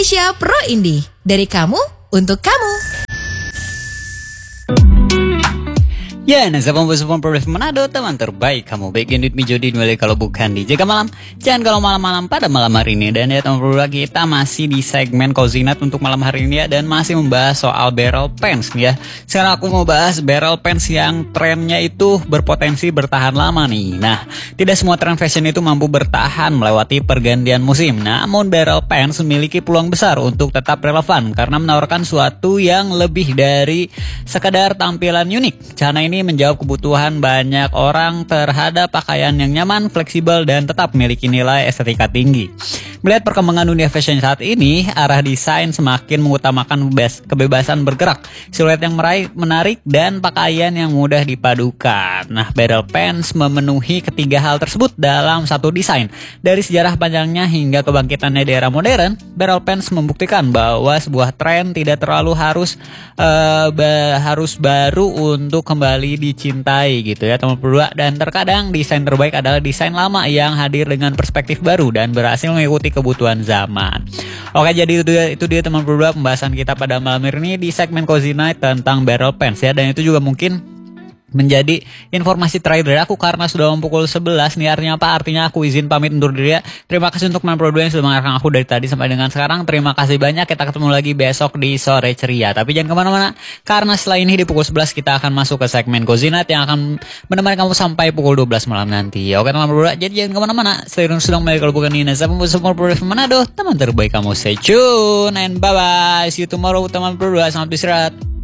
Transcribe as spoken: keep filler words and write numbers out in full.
Indonesia Pro Indie. Dari kamu, untuk kamu. Ya, nah siapa yang Progres Manado, teman terbaik kamu. Baik Gendut Mijodi mulai kalau bukan di Jaga Malam. Jangan kalau malam-malam pada malam hari ini. Dan ya teman berdua, kita masih di segmen Kozinat untuk malam hari ini ya. Dan masih membahas soal barrel pants ya. Sekarang aku mau bahas barrel pants yang trennya itu berpotensi bertahan lama nih. Nah, tidak semua tren fashion itu mampu bertahan melewati pergantian musim. Namun barrel pants memiliki peluang besar untuk tetap relevan. Karena menawarkan suatu yang lebih dari sekadar tampilan unik. Cara ini menjawab kebutuhan banyak orang terhadap pakaian yang nyaman, fleksibel, dan tetap memiliki nilai estetika tinggi. Melihat perkembangan dunia fashion saat ini, arah desain semakin mengutamakan kebebasan bergerak, siluet yang meraih, menarik, dan pakaian yang mudah dipadukan. Nah, barrel pants memenuhi ketiga hal tersebut dalam satu desain. Dari sejarah panjangnya hingga kebangkitannya di era modern, barrel pants membuktikan bahwa sebuah tren tidak terlalu harus uh, ba- harus baru untuk kembali dicintai gitu ya teman berdua. Dan terkadang desain terbaik adalah desain lama yang hadir dengan perspektif baru dan berhasil mengikuti kebutuhan zaman. Oke, jadi itu dia, itu dia teman berdua pembahasan kita pada malam ini di segmen Cozy Night tentang barrel pants ya. Dan itu juga mungkin menjadi informasi terakhir dari aku karena sudah pukul sebelas nih. Artinya apa? Artinya aku izin pamit undur diri ya. Terima kasih untuk teman berdua yang sudah mendengarkan aku dari tadi sampai dengan sekarang. Terima kasih banyak. Kita ketemu lagi besok di Sore Ceria. Tapi jangan kemana-mana karena setelah ini di pukul sebelas kita akan masuk ke segmen Cozy Night yang akan menemani kamu sampai pukul dua belas malam nanti. Oke teman berdua, jadi jangan kemana-mana. Stay tune sedang kalau bukan Nina. Saya pembuat Progres Manado, teman terbaik kamu. Stay tune and bye-bye. See you tomorrow teman berdua. Selamat istirahat.